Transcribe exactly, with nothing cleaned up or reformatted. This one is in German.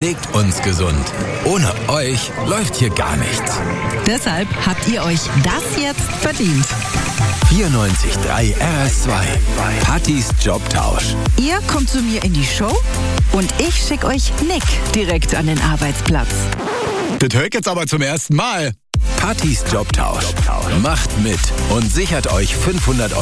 pflegt uns gesund. Ohne euch läuft hier gar nichts. Deshalb habt ihr euch das jetzt verdient. vierundneunzig Komma drei R S zwei. Pattys Jobtausch. Ihr kommt zu mir in die Show und ich schicke euch Nick direkt an den Arbeitsplatz. Das höre ich jetzt aber zum ersten Mal. Pattys Jobtausch. Macht mit und sichert euch fünfhundert Euro